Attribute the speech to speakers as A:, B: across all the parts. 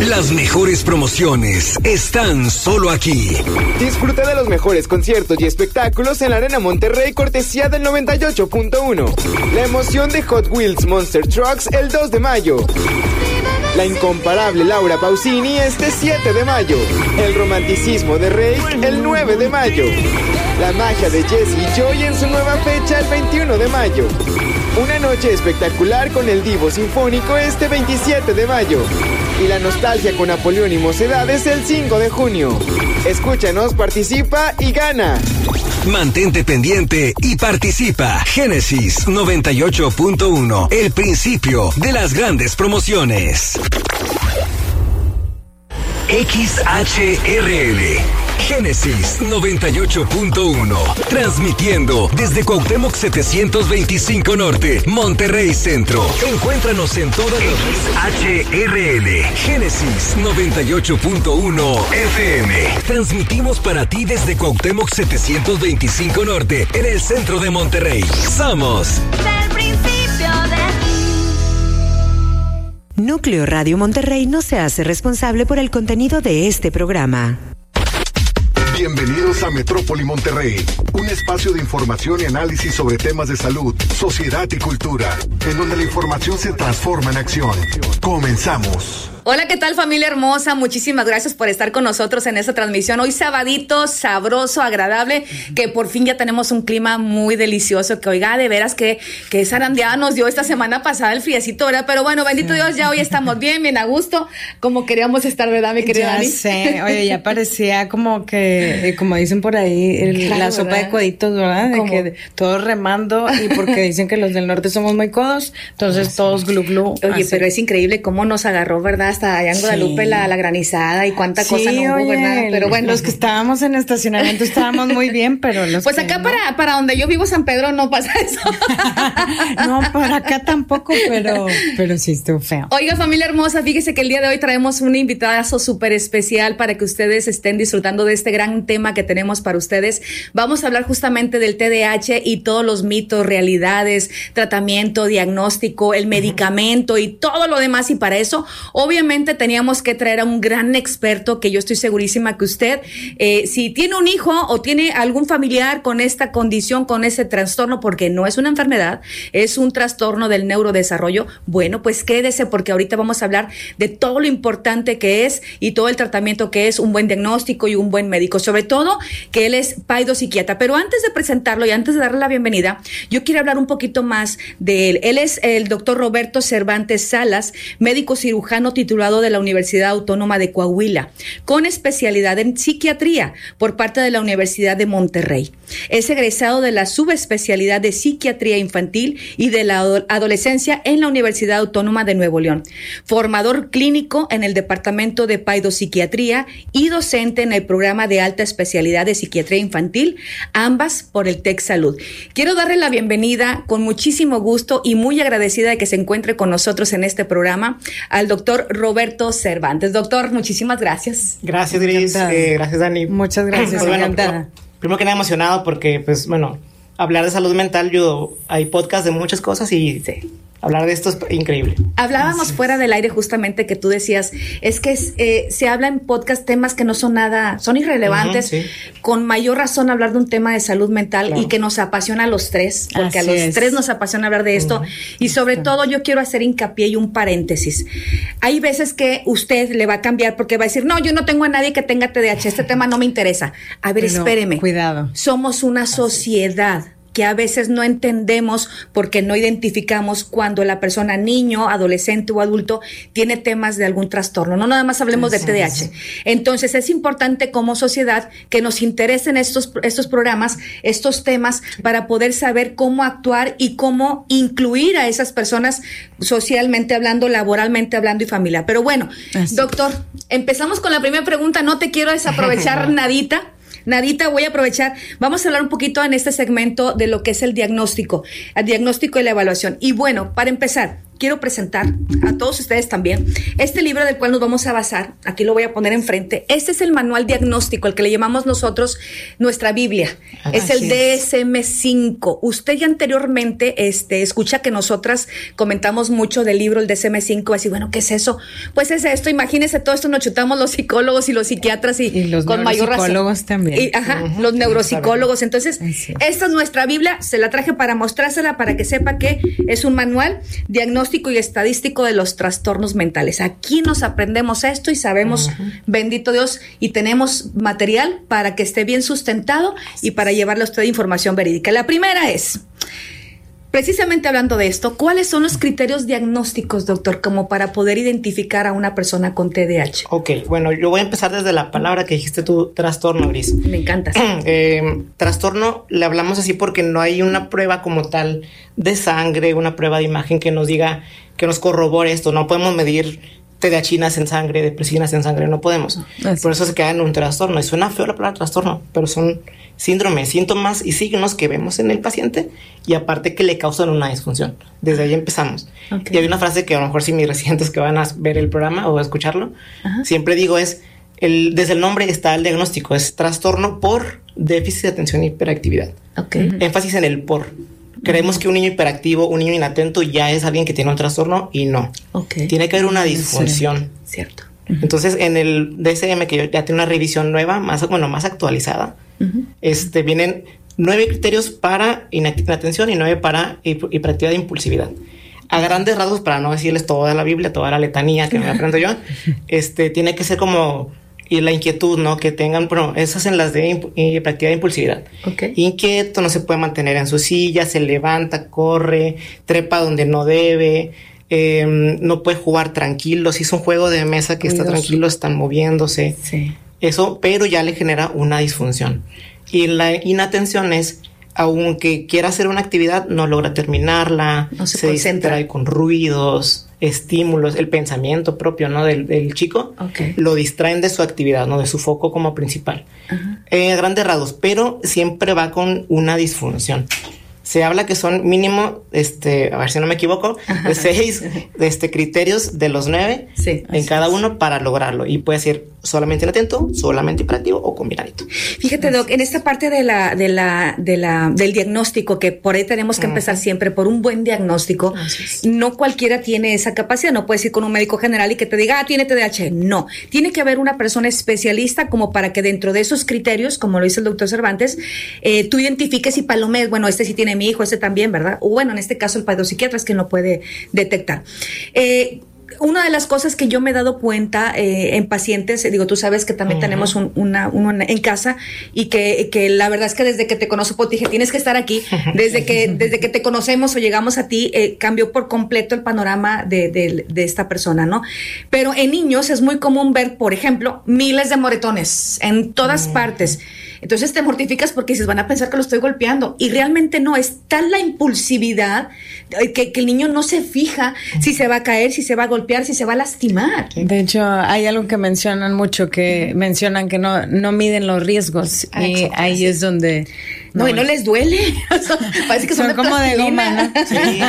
A: Las mejores promociones están solo aquí.
B: Disfruta de los mejores conciertos y espectáculos en la Arena Monterrey, cortesía del 98.1. La emoción de Hot Wheels Monster Trucks el 2 de mayo. La incomparable Laura Pausini este 7 de mayo. El romanticismo de Rey el 9 de mayo. La magia de Jesse y Joy en su nueva fecha el 21 de mayo. Una noche espectacular con el Divo Sinfónico este 27 de mayo. Y la nostalgia con Napoleón y Mocedades el 5 de junio. Escúchanos, participa y gana.
A: Mantente pendiente y participa. Génesis 98.1, el principio de las grandes promociones. XHRL Génesis 98.1, transmitiendo desde Cuauhtémoc 725 Norte, Monterrey Centro. Encuéntranos en todas las XHRL Génesis 98.1 FM. Transmitimos para ti desde Cuauhtémoc 725 Norte, en el centro de Monterrey. Somos
C: del principio de
D: Núcleo Radio Monterrey no se hace responsable por el contenido de este programa.
E: Bienvenidos a Metrópoli Monterrey, un espacio de información y análisis sobre temas de salud, sociedad y cultura, en donde la información se transforma en acción. Comenzamos.
F: Hola, ¿qué tal, familia hermosa? Muchísimas gracias por estar con nosotros en esta transmisión. Hoy sabadito, sabroso, agradable, que por fin ya tenemos un clima muy delicioso, que oiga, de veras que zarandeada nos dio esta semana pasada el friecito, ¿verdad? Pero bueno, bendito Dios, ya hoy estamos bien a gusto, como queríamos estar, ¿verdad, mi querida Dani?
G: Ya sé, oye, ya parecía como que, como dicen por ahí,
F: claro,
G: la sopa
F: ¿verdad?
G: de coditos, ¿verdad? De que todos remando, y porque dicen que los del norte somos muy codos, entonces todos glu glu.
F: Oye,
G: así.
F: pero es increíble cómo nos agarró, ¿verdad? Hasta allá en Guadalupe la granizada y cuánta cosa no hubo,
G: oye,
F: ¿verdad? Pero bueno.
G: Los que estábamos en estacionamiento estábamos muy bien, pero los
F: pues
G: que
F: acá
G: no.
F: para donde yo vivo, San Pedro, no pasa eso.
G: No, para acá tampoco, pero sí estuvo feo.
F: Oiga, familia hermosa, fíjese que el día de hoy traemos un invitadazo súper especial para que ustedes estén disfrutando de este gran tema que tenemos para ustedes. Vamos a hablar justamente del TDAH y todos los mitos, realidades, tratamiento, diagnóstico, el medicamento y todo lo demás. Y para eso, obviamente, teníamos que traer a un gran experto que yo estoy segurísima que usted, si tiene un hijo o tiene algún familiar con esta condición, con ese trastorno, porque no es una enfermedad, es un trastorno del neurodesarrollo, bueno, pues quédese porque ahorita vamos a hablar de todo lo importante que es y todo el tratamiento que es un buen diagnóstico y un buen médico, sobre todo que él es paidopsiquiatra. Pero antes de presentarlo y antes de darle la bienvenida, yo quiero hablar un poquito más de él. Él es el doctor Roberto Cervantes Salas, médico cirujano titulado de la Universidad Autónoma de Coahuila, con especialidad en psiquiatría por parte de la Universidad de Monterrey. Es egresado de la subespecialidad de psiquiatría infantil y de la adolescencia en la Universidad Autónoma de Nuevo León. Formador clínico en el Departamento de Paidopsiquiatría y docente en el programa de alta especialidad de psiquiatría infantil, ambas por el TEC Salud. Quiero darle la bienvenida con muchísimo gusto y muy agradecida de que se encuentre con nosotros en este programa al doctor Roberto Cervantes. Doctor, muchísimas gracias.
H: Gracias, Gris. Gracias, Dani.
G: Muchas gracias,
H: Pues
G: encantada.
H: Primero que nada emocionado porque, pues, bueno, hablar de salud mental, hay podcast de muchas cosas y hablar de esto es increíble.
F: Hablábamos fuera del aire justamente que tú decías, es que se habla en podcast temas que no son nada, son irrelevantes, con mayor razón hablar de un tema de salud mental y que nos apasiona a los tres, porque
G: Así
F: a los
G: es.
F: tres nos apasiona hablar de esto, y sobre todo yo quiero hacer hincapié y un paréntesis. Hay veces que usted le va a cambiar porque va a decir, no, yo no tengo a nadie que tenga TDAH, este tema no me interesa. A ver,
G: Pero,
F: espéreme.
G: cuidado.
F: Somos una sociedad que a veces no entendemos porque no identificamos cuando la persona, niño, adolescente o adulto, tiene temas de algún trastorno. No nada más hablemos de TDAH. Entonces es importante como sociedad que nos interesen estos programas, estos temas, para poder saber cómo actuar y cómo incluir a esas personas socialmente hablando, laboralmente hablando y familiar. Pero bueno, doctor, empezamos con la primera pregunta. No te quiero desaprovechar Nadita, voy a aprovechar. Vamos a hablar un poquito en este segmento de lo que es el diagnóstico y la evaluación. Y bueno, para empezar, quiero presentar a todos ustedes también este libro del cual nos vamos a basar. Aquí lo voy a poner enfrente. Este es el manual diagnóstico, el que le llamamos nosotros nuestra Biblia. Es el DSM-5. Usted ya anteriormente escucha que nosotras comentamos mucho del libro, el DSM-5, así, bueno, ¿qué es eso? Pues es esto, imagínense, todo esto nos chutamos los psicólogos y los psiquiatras y
G: los
F: con mayor razón.
G: Neuropsicólogos también.
F: Los neuropsicólogos. Entonces, esta es nuestra Biblia, se la traje para mostrársela, para que sepa que es un manual diagnóstico y estadístico de los trastornos mentales. Aquí nos aprendemos esto y sabemos, bendito Dios, y tenemos material para que esté bien sustentado y para llevarle a usted información verídica. La primera es, precisamente hablando de esto, ¿cuáles son los criterios diagnósticos, doctor, como para poder identificar a una persona con TDAH?
H: Ok, bueno, yo voy a empezar desde la palabra que dijiste tú, trastorno, Gris.
F: Me encanta.
H: Trastorno le hablamos así porque no hay una prueba como tal de sangre, una prueba de imagen que nos diga, que nos corrobore esto. No podemos medir TDAHinas en sangre, depresinas en sangre, no podemos. Por eso se queda en un trastorno. Y suena feo la palabra trastorno, pero son síndromes, síntomas y signos que vemos en el paciente y aparte que le causan una disfunción. Desde ahí empezamos. Y hay una frase que a lo mejor si mis residentes que van a ver el programa o a escucharlo, siempre digo es, desde el nombre está el diagnóstico, es trastorno por déficit de atención y hiperactividad. Énfasis en el por. Creemos que un niño hiperactivo, un niño inatento ya es alguien que tiene un trastorno y no. Tiene que haber una disfunción.
F: Cierto.
H: Entonces, en el DSM, que ya tiene una revisión nueva, más actualizada, vienen 9 criterios para inatención y 9 para hiperactividad e impulsividad. A grandes rasgos, para no decirles toda la Biblia, toda la letanía que me aprendo yo, tiene que ser como... Y la inquietud, ¿no? Que tengan, bueno, esas en las de hiperactividad e impulsividad. Inquieto, no se puede mantener en su silla, se levanta, corre, trepa donde no debe, no puede jugar tranquilo. Si es un juego de mesa que está tranquilo, están moviéndose. Eso, pero ya le genera una disfunción. Y la inatención es, aunque quiera hacer una actividad, no logra terminarla,
F: no se
H: distrae con ruidos, estímulos, el pensamiento propio, ¿no? del chico, lo distraen de su actividad, ¿no? De su foco como principal. A grandes rasgos, pero siempre va con una disfunción. Se habla que son mínimo, a ver si no me equivoco, de 6 criterios de los 9 en cada uno para lograrlo. Y puede ser solamente inatento, solamente hiperactivo o combinadito.
F: Fíjate, Doc, en esta parte del diagnóstico, que por ahí tenemos que empezar siempre por un buen diagnóstico, no cualquiera tiene esa capacidad. No puedes ir con un médico general y que te diga, tiene TDAH. No, tiene que haber una persona especialista como para que dentro de esos criterios, como lo dice el doctor Cervantes, tú identifiques y palomes, bueno, este sí tiene mi hijo, este también, ¿verdad? O bueno, en este caso el psiquiatra es que no puede detectar. Una de las cosas que yo me he dado cuenta en pacientes, digo, tú sabes que también tenemos uno en casa y que la verdad es que desde que te conozco, pues dije, tienes que estar aquí. Desde que te conocemos o llegamos a ti, cambió por completo el panorama de esta persona, ¿no? Pero en niños es muy común ver, por ejemplo, miles de moretones en todas partes. Entonces te mortificas porque dices, van a pensar que lo estoy golpeando. Y realmente no, es tal la impulsividad que el niño no se fija si se va a caer, si se va a golpear, si se va a lastimar.
G: De hecho, hay algo que mencionan mucho, que mencionan que no miden los riesgos. Y ahí es donde...
F: No, y no les duele. Parece que son de
G: como de goma, ¿no?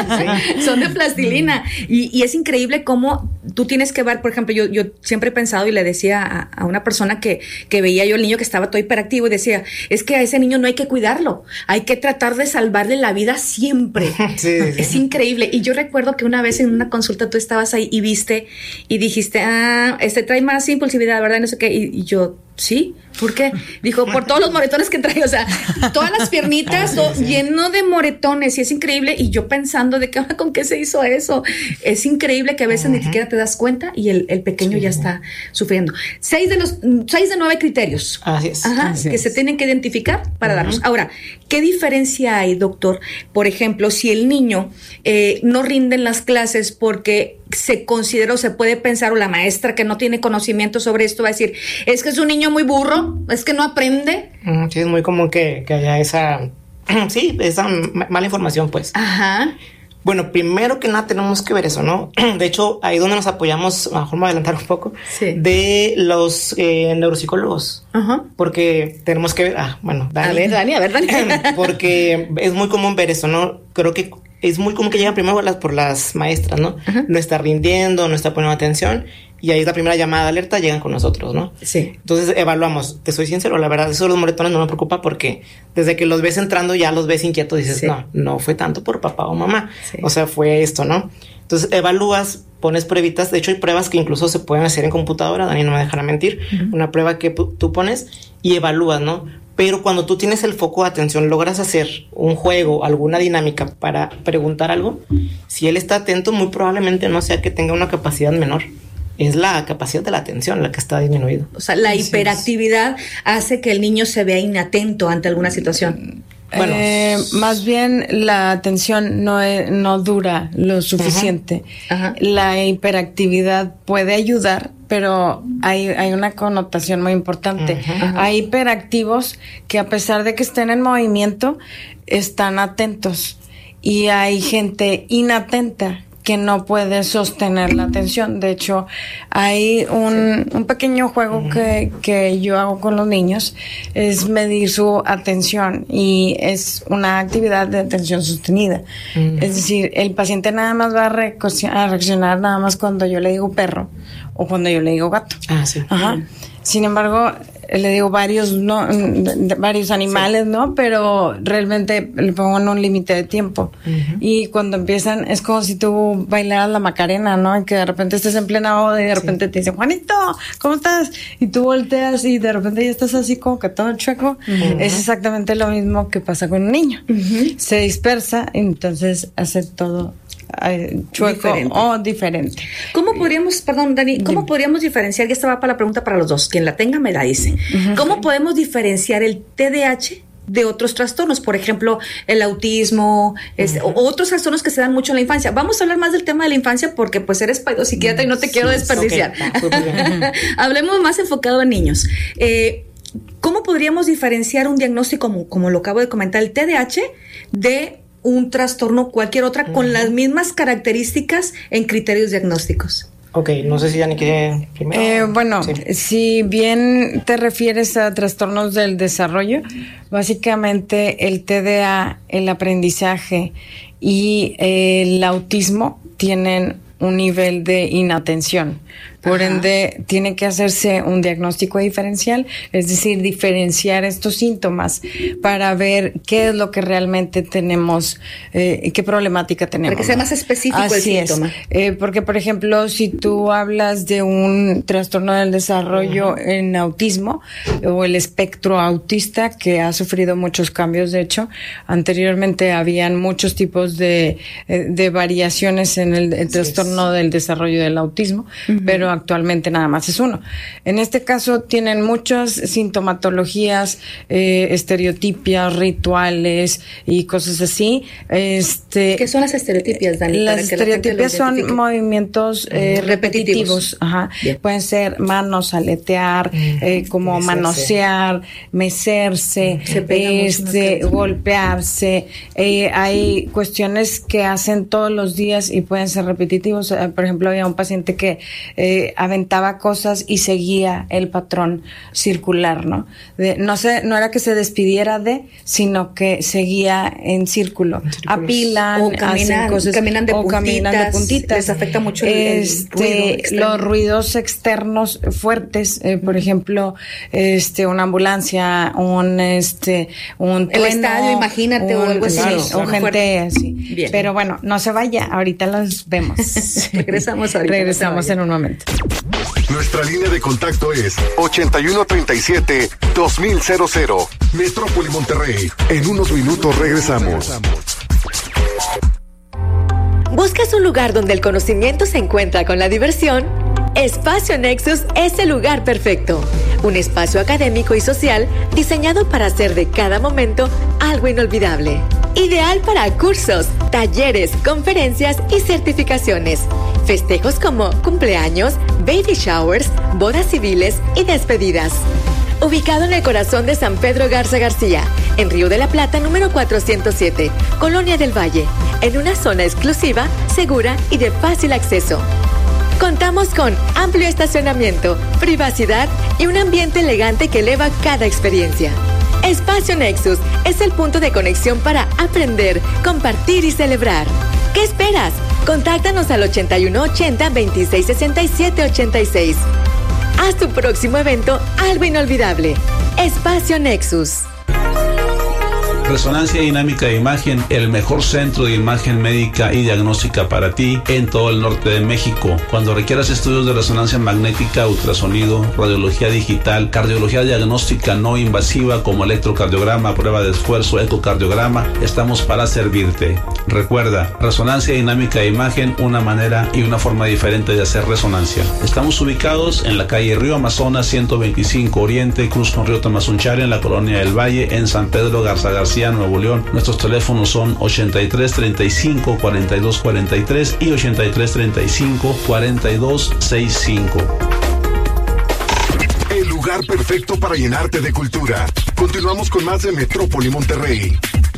F: Son de plastilina. Y es increíble cómo tú tienes que ver, por ejemplo, yo siempre he pensado y le decía a una persona que veía yo al niño que estaba todo hiperactivo y decía, es que a ese niño no hay que cuidarlo, hay que tratar de salvarle la vida siempre. Es increíble. Y yo recuerdo que una vez en una consulta tú estabas ahí y viste y dijiste, trae más impulsividad, ¿verdad? No sé qué. Y yo, ¿sí? ¿Por qué? Dijo, por todos los moretones que trae, o sea, todas las piernitas lleno de moretones, y es increíble. Y yo pensando de que, ¿con qué se hizo eso? Es increíble que a veces ni siquiera te das cuenta y el pequeño ya está sufriendo. 6 de 9 criterios.
H: Así es.
F: Que se tienen que identificar para darnos. Ahora, ¿qué diferencia hay, doctor? Por ejemplo, si el niño no rinde en las clases porque se considera o se puede pensar, o la maestra que no tiene conocimiento sobre esto va a decir, es que es un niño muy burro, es que no aprende.
H: Sí, es muy común que haya esa mala información, pues. Bueno, primero que nada tenemos que ver eso, ¿no? De hecho, ahí donde nos apoyamos, a lo mejor me voy a adelantar un poco, de los neuropsicólogos. Porque tenemos que ver, Dani.
F: A ver, Dani.
H: Porque es muy común ver eso, ¿no? Creo que es muy común que llegan primero por las maestras, ¿no? No está rindiendo, no está poniendo atención, y ahí es la primera llamada de alerta, llegan con nosotros, ¿no?
F: Sí.
H: Entonces evaluamos. Te soy sincero, la verdad, eso de los moretones no me preocupa porque desde que los ves entrando ya los ves inquietos, dices, no fue tanto por papá o mamá, o sea, fue esto, ¿no? Entonces evalúas, pones pruebitas. De hecho, hay pruebas que incluso se pueden hacer en computadora. Dani no me dejará mentir. Una prueba que tú pones y evalúas, ¿no? Pero cuando tú tienes el foco de atención, logras hacer un juego, alguna dinámica para preguntar algo. Si él está atento, muy probablemente no sea que tenga una capacidad menor. Es la capacidad de la atención la que está disminuida.
F: O sea, la hiperactividad hace que el niño se vea inatento ante alguna situación.
G: Bueno, más bien la atención no dura lo suficiente. La hiperactividad puede ayudar, pero hay una connotación muy importante. Hay hiperactivos que, a pesar de que estén en movimiento, están atentos, y hay gente inatenta que no puede sostener la atención. De hecho, hay un pequeño juego que yo hago con los niños, es medir su atención, y es una actividad de atención sostenida. Es decir, el paciente nada más va a reaccionar nada más cuando yo le digo perro o cuando yo le digo gato. Sin embargo, le digo varios animales, ¿no? Pero realmente le pongo en un límite de tiempo. Y cuando empiezan, es como si tú bailaras la Macarena, ¿no? Y que de repente estés en plena boda y de repente te dicen, Juanito, ¿cómo estás? Y tú volteas y de repente ya estás así como que todo chueco. Es exactamente lo mismo que pasa con un niño. Se dispersa, entonces hace todo chueco o diferente.
F: ¿Cómo podríamos, perdón, Dani, cómo podríamos diferenciar, y esta va para la pregunta para los dos, quien la tenga me la dice, ¿cómo podemos diferenciar el TDAH de otros trastornos? Por ejemplo, el autismo, o otros trastornos que se dan mucho en la infancia. Vamos a hablar más del tema de la infancia porque pues eres psiquiatra y no te quiero desperdiciar. Hablemos más enfocado en niños. ¿Cómo podríamos diferenciar un diagnóstico como lo acabo de comentar, el TDAH, de un trastorno cualquier otra con las mismas características en criterios diagnósticos?
H: Ok, no sé si Dani quiere primero.
G: Si bien te refieres a trastornos del desarrollo, básicamente el TDA, el aprendizaje y el autismo tienen un nivel de inatención. Por ende, tiene que hacerse un diagnóstico diferencial, es decir, diferenciar estos síntomas para ver qué es lo que realmente tenemos, qué problemática tenemos.
F: Para que sea más específico el síntoma.
G: Porque, por ejemplo, si tú hablas de un trastorno del desarrollo en autismo o el espectro autista, que ha sufrido muchos cambios, de hecho, anteriormente habían muchos tipos de variaciones en el trastorno del desarrollo del autismo, pero actualmente nada más es uno. En este caso tienen muchas sintomatologías, estereotipias, rituales y cosas así.
F: ¿Qué son las estereotipias, Dani?
G: Las estereotipias son movimientos repetitivos. Pueden ser manos, aletear, como manosear, mecerse, golpearse. Hay cuestiones que hacen todos los días y pueden ser repetitivos. Por ejemplo, había un paciente que aventaba cosas y seguía el patrón circular, ¿no? No era que se despidiera sino que seguía en círculo. Apilan,
F: o caminan,
G: hacen cosas,
F: caminan de puntitas. Les afecta mucho el ruido externo.
G: Los ruidos externos fuertes, por ejemplo, una ambulancia, un trueno,
F: el estadio, imagínate, o algo así.
G: O gente así. Bien. Pero bueno, no se vaya, ahorita los vemos.
F: Regresamos
G: en un momento.
E: Nuestra línea de contacto es 8137-2000. Metrópoli Monterrey. En unos minutos regresamos.
I: ¿Buscas un lugar donde el conocimiento se encuentra con la diversión? Espacio Nexus es el lugar perfecto. Un espacio académico y social diseñado para hacer de cada momento algo inolvidable. Ideal para cursos, talleres, conferencias y certificaciones. Festejos como cumpleaños, baby showers, bodas civiles y despedidas. Ubicado en el corazón de San Pedro Garza García, en Río de la Plata número 407, Colonia del Valle, en una zona exclusiva, segura y de fácil acceso. Contamos con amplio estacionamiento, privacidad y un ambiente elegante que eleva cada experiencia. Espacio Nexus es el punto de conexión para aprender, compartir y celebrar. ¿Qué esperas? Contáctanos al 8180-2667-86. Haz tu próximo evento algo inolvidable. Espacio Nexus.
J: Resonancia Dinámica de Imagen, el mejor centro de imagen médica y diagnóstica para ti en todo el norte de México. Cuando requieras estudios de resonancia magnética, ultrasonido, radiología digital, cardiología diagnóstica no invasiva como electrocardiograma, prueba de esfuerzo, ecocardiograma, estamos para servirte. Recuerda, Resonancia Dinámica de Imagen, una manera y una forma diferente de hacer resonancia. Estamos ubicados en la calle Río Amazonas 125 Oriente, Cruz con Río Tamazunchale, en la Colonia del Valle, en San Pedro Garza García, Nuevo León. Nuestros teléfonos son 83 35 42 43 y 83 35 42 65.
E: El lugar perfecto para llenarte de cultura. Continuamos con más de Metrópoli Monterrey.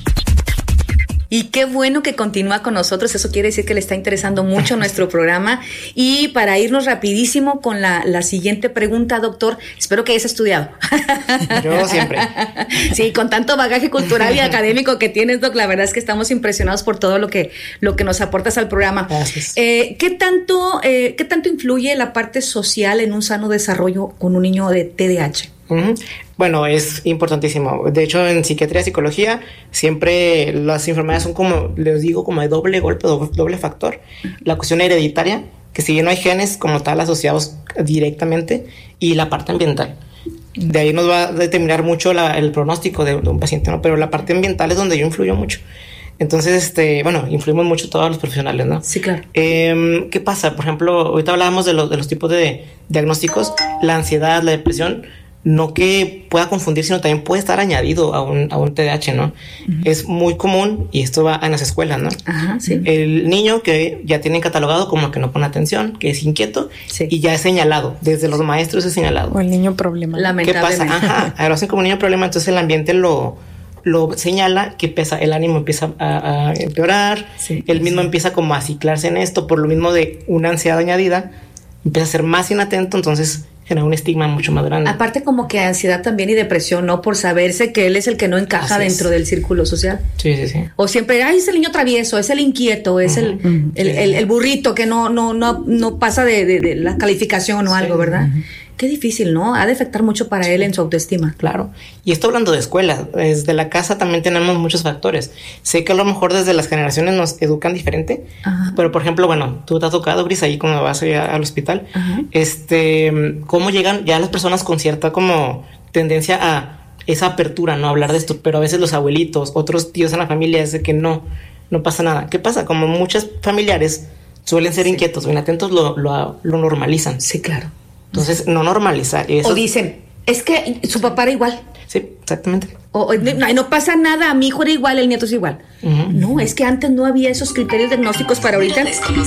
F: Y qué bueno que continúa con nosotros, eso quiere decir que le está interesando mucho nuestro programa. Y para irnos rapidísimo con la siguiente pregunta, doctor, espero que hayas estudiado.
H: Yo siempre.
F: Sí, con tanto bagaje cultural y académico que tienes, doc, la verdad es que estamos impresionados por todo lo que nos aportas al programa.
H: Gracias.
F: ¿Qué tanto influye la parte social en un sano desarrollo con un niño de TDAH?
H: Uh-huh. Bueno, es importantísimo. De hecho, en psiquiatría y psicología siempre las enfermedades son como, les digo, como de doble golpe, doble factor. La cuestión hereditaria, que si bien no hay genes como tal asociados directamente, y la parte ambiental. De ahí nos va a determinar mucho el pronóstico de un paciente, ¿no? Pero la parte ambiental es donde yo influyo mucho. Entonces, influimos mucho todos los profesionales, ¿no?
F: Sí, claro.
H: ¿Qué pasa? Por ejemplo, ahorita hablábamos de los tipos de diagnósticos, la ansiedad, la depresión. No que pueda confundir, sino también puede estar añadido a un TDAH, ¿no? Uh-huh. Es muy común, y esto va en las escuelas, ¿no?
F: Ajá, sí.
H: El niño que ya tienen catalogado como que no pone atención, que es inquieto, sí, y ya es señalado. Desde los maestros es señalado.
G: O el niño problema.
H: ¿Qué pasa? Ajá, ahora hacen como niño problema, entonces el ambiente lo señala, que el ánimo empieza a empeorar, sí, él mismo empieza como a ciclarse en esto, por lo mismo de una ansiedad añadida, empieza a ser más inatento, entonces genera un estigma mucho más grande.
F: Aparte como que ansiedad también y depresión, ¿no? Por saberse que él es el que no encaja dentro del círculo social.
H: Sí, sí, sí.
F: O siempre, es el niño travieso, es el inquieto, es el burrito que no pasa de la calificación o algo, ¿verdad? Uh-huh. Qué difícil, ¿no? Ha de afectar mucho para él en su autoestima.
H: Claro. Y esto hablando de escuela, desde la casa también tenemos muchos factores. Sé que a lo mejor desde las generaciones nos educan diferente, ajá, pero por ejemplo, tú te has tocado, Gris, ahí cuando vas al hospital, ajá, cómo llegan ya las personas con cierta como tendencia a esa apertura, ¿no? Hablar de esto, pero a veces los abuelitos, otros tíos en la familia es de que no pasa nada. ¿Qué pasa? Como muchos familiares suelen ser inquietos o inatentos, lo normalizan.
F: Sí, claro.
H: Entonces, no normalizar eso.
F: O dicen, es que su papá era igual.
H: Sí, exactamente.
F: O no pasa nada, mi hijo era igual, el nieto es igual. Uh-huh. No, es que antes no había esos criterios diagnósticos para ahorita.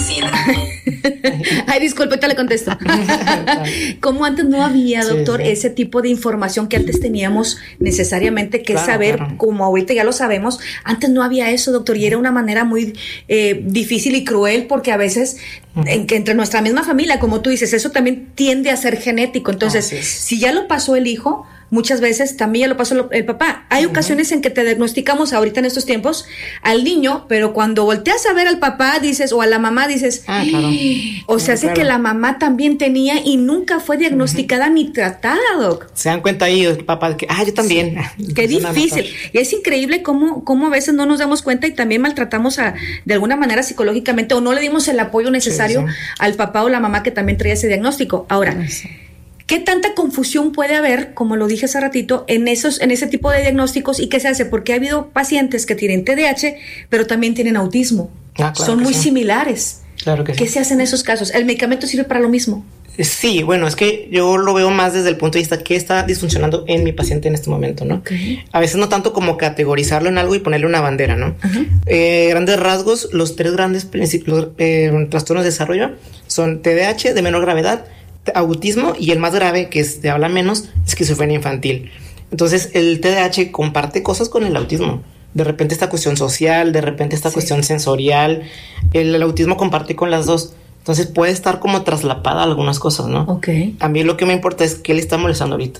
F: Ay, disculpe, te le contesto. Como antes no había, doctor, sí, ese tipo de información que antes teníamos necesariamente que saber, claro, como ahorita ya lo sabemos. Antes no había eso, doctor, y era una manera muy difícil y cruel, porque a veces entre nuestra misma familia, como tú dices, eso también tiende a ser genético. Entonces, si ya lo pasó el hijo, muchas veces también ya lo pasó el papá. Hay ocasiones en que te diagnosticamos ahorita en estos tiempos al niño, pero cuando volteas a ver al papá dices, o a la mamá dices,
H: claro,
F: o sea, hace que la mamá también tenía y nunca fue diagnosticada ni tratada, doc.
H: Se dan cuenta ahí el papá que, yo también.
F: Sí. Qué difícil. Y es increíble cómo a veces no nos damos cuenta y también maltratamos de alguna manera psicológicamente, o no le dimos el apoyo necesario al papá o la mamá que también traía ese diagnóstico. Ahora, ¿qué tanta confusión puede haber, como lo dije hace ratito, en ese tipo de diagnósticos, y qué se hace? Porque ha habido pacientes que tienen TDAH, pero también tienen autismo.
H: Claro,
F: son muy similares.
H: Claro que sí.
F: ¿Qué se hace en esos casos? ¿El medicamento sirve para lo mismo?
H: Sí, bueno, es que yo lo veo más desde el punto de vista que está disfuncionando en mi paciente en este momento, ¿no? Okay. A veces no tanto como categorizarlo en algo y ponerle una bandera, ¿no? Uh-huh. Grandes rasgos, los tres grandes trastornos de desarrollo son TDAH de menor gravedad, autismo, y el más grave, que se habla menos, esquizofrenia infantil. Entonces el TDAH comparte cosas con el autismo. De repente esta cuestión social, de repente esta cuestión sensorial. El autismo comparte con las dos. Entonces puede estar como traslapada algunas cosas, ¿no?
F: Ok.
H: A mí lo que me importa es qué le está molestando ahorita.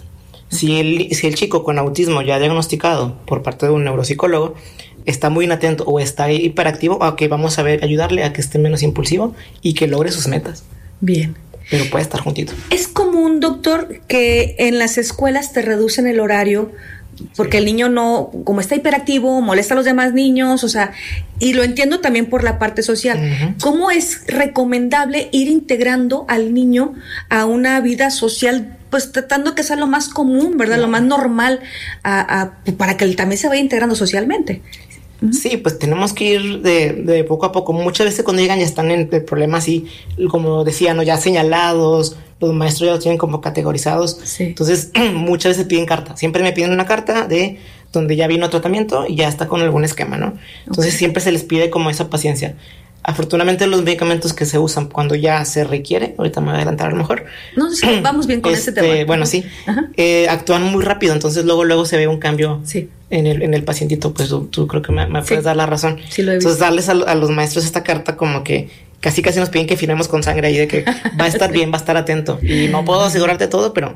H: Si el chico con autismo ya diagnosticado por parte de un neuropsicólogo está muy inatento o está hiperactivo, ok, vamos a ayudarle a que esté menos impulsivo y que logre sus metas.
F: Bien.
H: Pero puede estar juntito.
F: Es común, doctor, que en las escuelas te reducen el horario porque el niño no, como está hiperactivo, molesta a los demás niños, o sea, y lo entiendo también por la parte social. ¿Cómo es recomendable ir integrando al niño a una vida social, pues tratando que sea lo más común, ¿verdad? Lo más normal, para que él también se vaya integrando socialmente?
H: Sí, pues tenemos que ir de poco a poco. Muchas veces cuando llegan ya están en el problema así, como decía, ¿no? Ya señalados, los maestros ya los tienen como categorizados. Sí. Entonces, muchas veces piden carta. Siempre me piden una carta de donde ya vino tratamiento y ya está con algún esquema, ¿no? Entonces, siempre se les pide como esa paciencia. Afortunadamente, los medicamentos que se usan cuando ya se requiere, ahorita me voy a adelantar a lo mejor.
F: No, sí, vamos bien con ese tema.
H: Bueno, sí, actúan muy rápido, entonces luego se ve un cambio en el pacientito. Pues tú creo que me puedes dar la razón.
F: Sí, lo he visto.
H: Entonces, darles a los maestros esta carta como que casi nos piden que firmemos con sangre ahí de que va a estar bien, va a estar atento. Y no puedo asegurarte todo, pero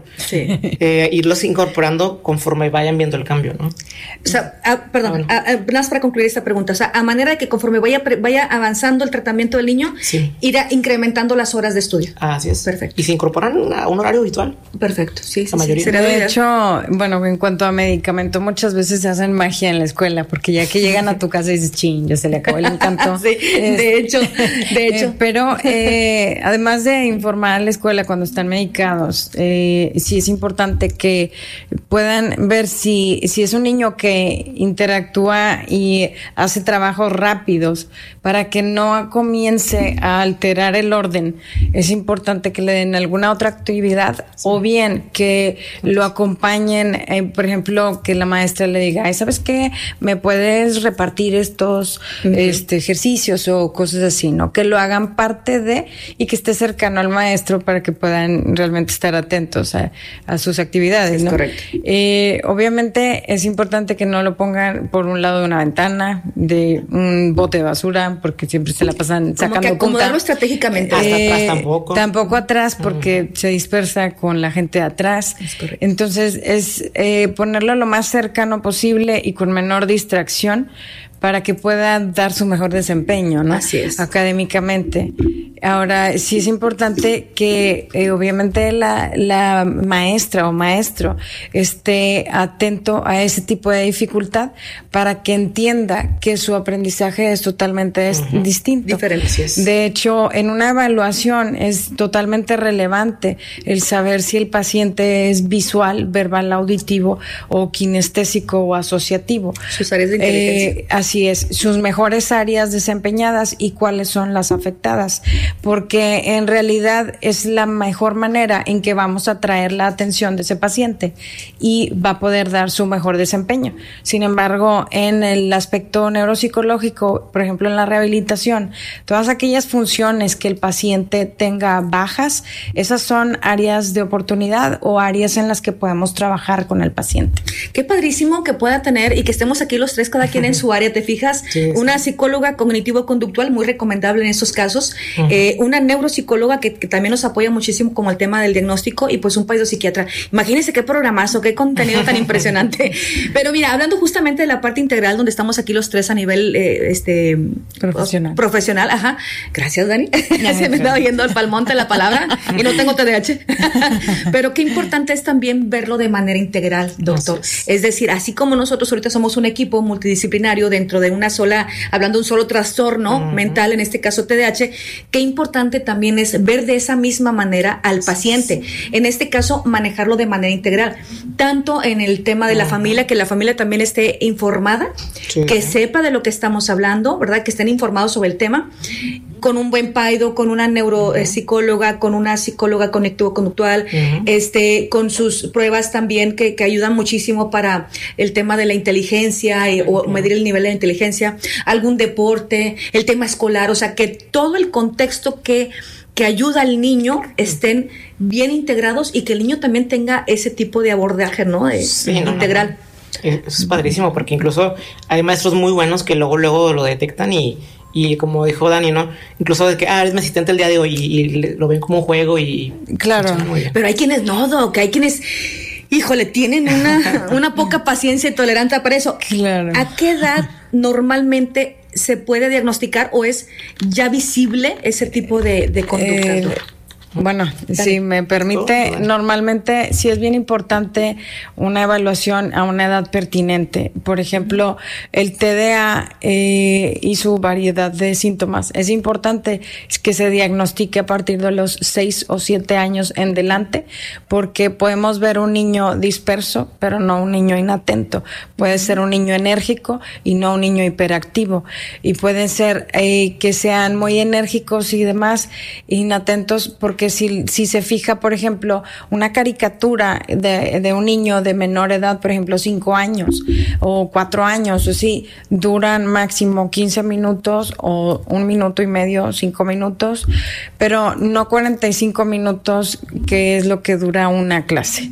H: irlos incorporando conforme vayan viendo el cambio, ¿no?
F: O sea, nada más para concluir esta pregunta. O sea, a manera de que conforme vaya avanzando el tratamiento del niño, irá incrementando las horas de estudio.
H: Así es.
F: Perfecto.
H: Y se incorporan a un horario habitual.
F: Perfecto, sí.
H: La mayoría.
G: De hecho, bueno, en cuanto a medicamento, muchas veces se hacen magia en la escuela, porque ya que llegan a tu casa y dices, chin, ya se le acabó el encanto.
F: De hecho.
G: Pero además de informar a la escuela cuando están medicados, sí es importante que puedan ver si es un niño que interactúa y hace trabajos rápidos para que no comience a alterar el orden. Es importante que le den alguna otra actividad o bien que lo acompañen, por ejemplo, que la maestra le diga, ¿sabes qué? ¿Me puedes repartir estos ejercicios o cosas así, ¿no? Que lo hagan parte de y que esté cercano al maestro para que puedan realmente estar atentos a sus actividades, ¿no?
F: Correcto.
G: Obviamente es importante que no lo pongan por un lado de una ventana, de un bote de basura, porque siempre se la pasan sacando
F: como que acomodarlo
G: punta.
F: estratégicamente.
H: Hasta atrás tampoco.
G: Tampoco atrás, porque se dispersa con la gente de atrás.
F: Es correcto.
G: Entonces es ponerlo lo más cercano posible y con menor distracción para que pueda dar su mejor desempeño, ¿no?
F: Así es.
G: Académicamente. Ahora, sí es importante que obviamente la maestra o maestro esté atento a ese tipo de dificultad para que entienda que su aprendizaje es totalmente distinto.
F: Diferencias.
G: De hecho, en una evaluación es totalmente relevante el saber si el paciente es visual, verbal, auditivo o kinestésico o asociativo.
F: Sus áreas de inteligencia.
G: Así es, sus mejores áreas desempeñadas y cuáles son las afectadas, porque en realidad es la mejor manera en que vamos a atraer la atención de ese paciente y va a poder dar su mejor desempeño. Sin embargo, en el aspecto neuropsicológico, por ejemplo, en la rehabilitación, todas aquellas funciones que el paciente tenga bajas, esas son áreas de oportunidad o áreas en las que podemos trabajar con el paciente.
F: Qué padrísimo que pueda tener y que estemos aquí los tres, cada quien en su área, ¿te fijas?
H: Sí.
F: Una psicóloga cognitivo-conductual, muy recomendable en estos casos, una neuropsicóloga que también nos apoya muchísimo como el tema del diagnóstico y pues un psiquiatra. Imagínense qué programazo, qué contenido tan impresionante. Pero mira, hablando justamente de la parte integral donde estamos aquí los tres a nivel profesional, ajá. Gracias, Dani. Se me estaba yendo al palmonte la palabra y no tengo TDAH. Pero qué importante es también verlo de manera integral, doctor. Es decir, así como nosotros ahorita somos un equipo multidisciplinario dentro de una sola, hablando de un solo trastorno mental, en este caso TDAH, qué importante también es ver de esa misma manera al paciente. En este caso, manejarlo de manera integral, tanto en el tema de la familia, que la familia también esté informada, que sepa de lo que estamos hablando, ¿verdad? Que estén informados sobre el tema, con un buen PAIDO, con una neuropsicóloga, con una psicóloga cognitivo-conductual, con sus pruebas también que ayudan muchísimo para el tema de la inteligencia o medir el nivel de la inteligencia, algún deporte, el tema escolar, o sea, que todo el contexto que ayuda al niño estén bien integrados y que el niño también tenga ese tipo de abordaje, ¿no? Integral.
H: Eso es padrísimo, porque incluso hay maestros muy buenos que luego lo detectan y como dijo Dani, ¿no? Incluso de que, eres mi asistente el día de hoy y lo ven como un juego y...
G: Claro.
F: Pero hay quienes no, Doc, hay quienes... híjole, tienen una poca paciencia y tolerancia para eso.
G: Claro.
F: ¿A qué edad normalmente se puede diagnosticar o es ya visible ese tipo de conducta?
G: Bueno, si me permite, normalmente sí es bien importante una evaluación a una edad pertinente. Por ejemplo, el TDA y su variedad de síntomas. Es importante que se diagnostique a partir de los 6 o 7 años en adelante, porque podemos ver un niño disperso, pero no un niño inatento. Puede ser un niño enérgico y no un niño hiperactivo. Y pueden ser que sean muy enérgicos y demás, inatentos, porque si se fija, por ejemplo, una caricatura de un niño de menor edad, por ejemplo, 5 años o 4 años, o sí, duran máximo 15 minutos o 1 minuto y medio, 5 minutos, pero no 45 minutos, que es lo que dura una clase.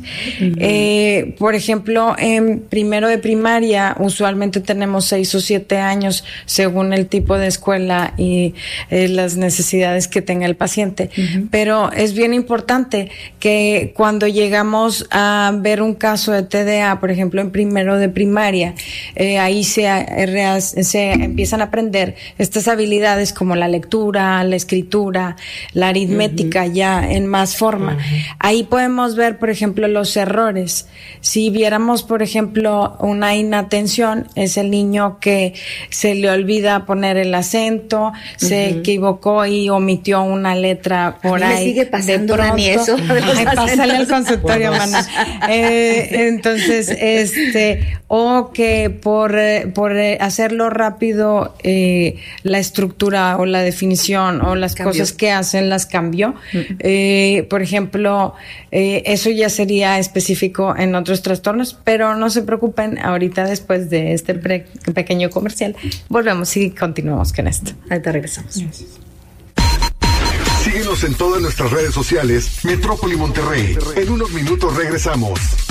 G: Por ejemplo, en primero de primaria, usualmente tenemos 6 o 7 años, según el tipo de escuela y las necesidades que tenga el paciente. Pero es bien importante que cuando llegamos a ver un caso de TDA, por ejemplo, en primero de primaria, ahí se empiezan a aprender estas habilidades como la lectura, la escritura, la aritmética, ya en más forma. Ahí podemos ver, por ejemplo, los errores. Si viéramos, por ejemplo, una inatención, es el niño que se le olvida poner el acento, se equivocó y omitió una letra por ahí.
F: Me sigue pasando, Dani, eso.
G: Ay, pásale al consultorio, mana. Entonces, o que por hacerlo rápido, la estructura o la definición o las cosas que hacen las cambió. Por ejemplo, eso ya sería específico en otros trastornos, pero no se preocupen, ahorita después de este pequeño comercial, volvemos y continuamos con esto.
F: Ahorita regresamos.
G: Gracias.
E: Síguenos en todas nuestras redes sociales, Metrópoli Monterrey. En unos minutos regresamos.